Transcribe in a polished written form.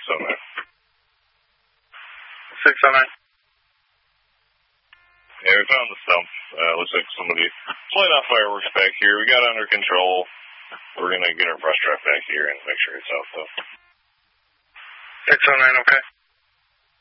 609. 609. Yeah, we found the stump. Looks like somebody playing off fireworks back here. We got it under control. We're going to get our brush truck back here and make sure it's out, though. 609, okay.